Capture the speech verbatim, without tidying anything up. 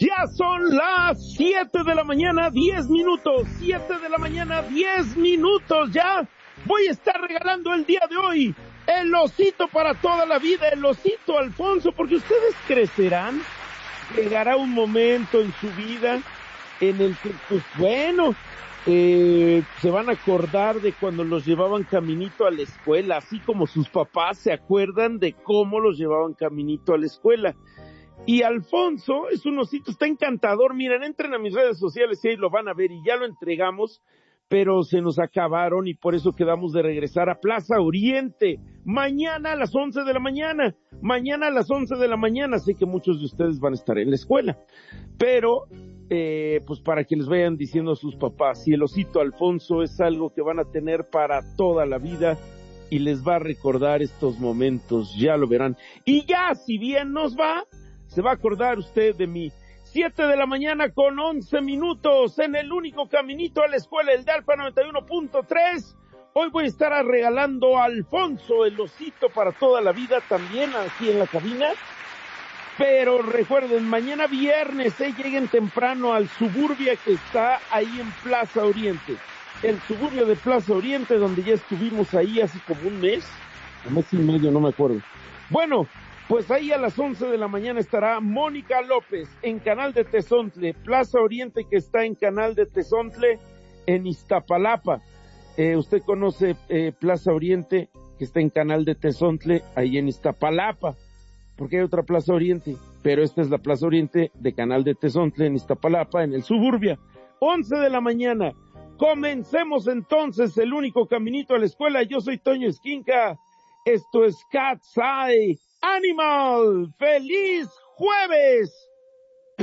Ya son las siete de la mañana, diez minutos, siete de la mañana, diez minutos, ya voy a estar regalando el día de hoy el osito para toda la vida, el osito Alfonso, porque ustedes crecerán, llegará un momento en su vida en el que, pues bueno, eh, se van a acordar de cuando los llevaban caminito a la escuela, así como sus papás se acuerdan de cómo los llevaban caminito a la escuela. Y Alfonso es un osito, está encantador. Miren, entren a mis redes sociales y ahí lo van a ver, y ya lo entregamos, pero se nos acabaron y por eso quedamos de regresar a Plaza Oriente mañana a las once de la mañana, mañana a las once de la mañana. Sé que muchos de ustedes van a estar en la escuela, pero eh, pues para que les vayan diciendo a sus papás, si el osito Alfonso es algo que van a tener para toda la vida y les va a recordar estos momentos, ya lo verán. Y ya, si bien nos va, se va a acordar usted de mí. Siete de la mañana con once minutos en el único caminito a la escuela, el de Alfa noventa y uno punto tres. Hoy voy a estar regalando a Alfonso el osito para toda la vida, también aquí en la cabina. Pero recuerden, mañana viernes, eh, lleguen temprano al Suburbia que está ahí en Plaza Oriente. El Suburbio de Plaza Oriente, donde ya estuvimos ahí hace como un mes, un mes y medio, no me acuerdo. Bueno, pues ahí a las once de la mañana estará Mónica López en Canal de Tezontle, Plaza Oriente que está en Canal de Tezontle, en Iztapalapa. Eh, usted conoce eh, Plaza Oriente que está en Canal de Tezontle, ahí en Iztapalapa, porque hay otra Plaza Oriente, pero esta es la Plaza Oriente de Canal de Tezontle en Iztapalapa, en el Suburbia. once de la mañana, comencemos entonces el único caminito a la escuela. Yo soy Toño Esquinca, esto es Cat's Eye Animal. ¡Feliz jueves!